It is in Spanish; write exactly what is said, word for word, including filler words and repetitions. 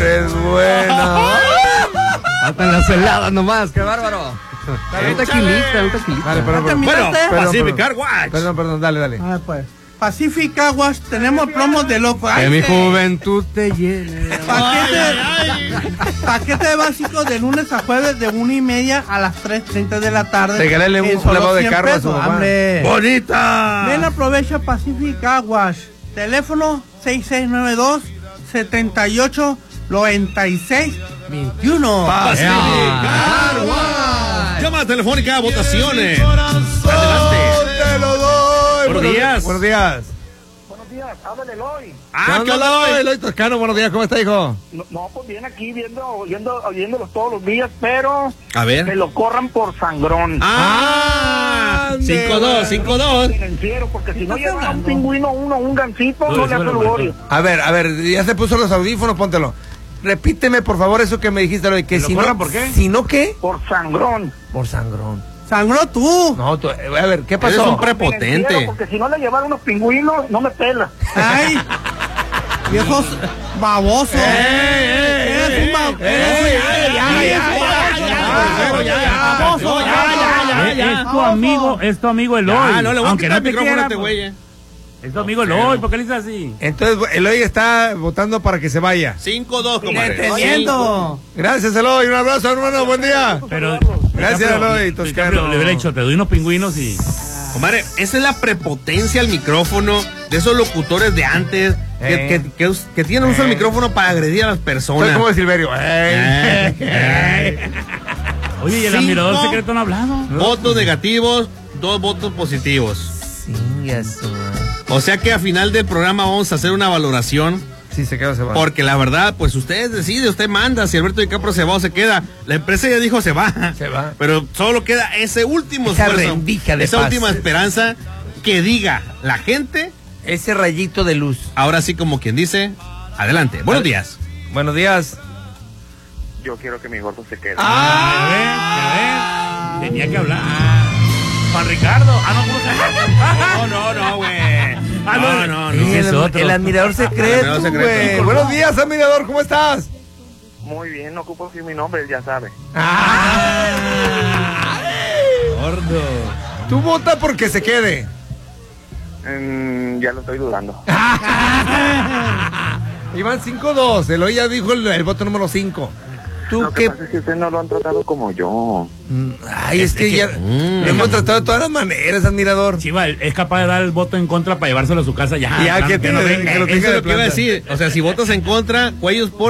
Es bueno. Faltan las heladas nomás, qué bárbaro. Un tequilita, un tequilita. Dale, perdón, perdón. Bueno, Perdón, Pacific perdón. Car Wash. Perdón, perdón, dale, dale. Ah, pues. Pacific Car Wash, tenemos promos de loco. Que Ay, mi sí. juventud te llene. Paquete, paquete básico de lunes a jueves de una y media a las tres treinta de la tarde. Regálale un En solo lavado de cien carro a su pesos, mamá. hombre. ¡Bonita! Ven, aprovecha Pacific Car Wash. Teléfono seis seis nueve dos, siete ocho, nueve seis, dos uno. Pacific Car Wash. Llama telefónica, votaciones. Adelante. Te lo doy. Buenos días. Buenos días. Buenos días, háblale Eloy. Ah, ¿qué onda, Eloy? Eloy? Eloy Toscano, buenos días, ¿cómo está, hijo? No, no, pues bien aquí viendo, oyendo, oyéndolos todos los días, pero A que ver. lo corran por sangrón. Ah, Ande, cinco dos, cinco dos. Financiero, porque si no lleva un pingüino uno, un gancito, Súbele, no le hace súbele, el borio. A ver, a ver, ya se puso los audífonos, póntelo. Repíteme, por favor, eso que me dijiste, Eloy, que ¿Lo si no, corran por qué? si no, ¿qué? Por sangrón. Por sangrón. Sangró tú. No, tú, eh, a ver, ¿qué Eres pasó? un prepotente. Financiero, porque si no le llevaron unos pingüinos, no me pela. Ay, viejos babosos. ¡Eh, Eres un baboso. Es tu amigo, es tu amigo Eloy. Ah, no le voy a Aunque quitar no el te micrófono a quiera, este güey. eh. es tu amigo Eloy, ¿por qué le dices así? Entonces, Eloy está votando para que se vaya. cinco dos, compadre. Entendiendo. Gracias, Eloy. Un abrazo, hermano. Buen día. Pero, Gracias, pero, Eloy pero, Toscano. Le hubiera dicho, te doy unos pingüinos y... Compadre, esa es la prepotencia al micrófono de esos locutores de antes que, Eh. que, que, us- que tienen uso del Eh. micrófono para agredir a las Soy personas. como de Silverio. Eh, eh. Oye, ¿y el Cinco. admirador secreto no ha hablado? Votos negativos, dos votos positivos. Chingas, madre. O sea que a final del programa vamos a hacer una valoración. Sí, se queda, se va. Porque la verdad, pues usted decide, usted manda. Si Alberto DiCaprio se va o se queda. La empresa ya dijo se va. Se va. Pero solo queda ese último Esa esfuerzo, rendija de esa paz. última esperanza que diga la gente. Ese rayito de luz. Ahora sí, como quien dice, adelante. Buenos Ad- días. Buenos días. Yo quiero que mi gordo se quede. Ah, a ver, a ver. Tenía que hablar. Juan Ricardo. Ah, no, ¿cómo se llama? No, no, no, güey. Ah, No, no, no. Ese el, es otro. el admirador secreto, admirador secreto. güey. Buenos días, admirador. ¿Cómo estás? Muy bien, no ocupo decir mi nombre, él ya sabe. Gordo. Tú vota porque se quede. Mm, ya lo estoy dudando. Iban cinco dos. Eloy ya dijo el, el voto número cinco. ¿Tú Lo que qué? pasa es que ustedes no lo han tratado como yo. Mm, Ay, es, Es que, que- ya Mm. lo hemos tratado de todas las maneras, admirador. Chiva, es capaz de dar el voto en contra para llevárselo a su casa ya. Ya, plano, que te- no que venga. lo Eso es tenga de lo que iba a planta. decir. O sea, si votas en contra, cuellos por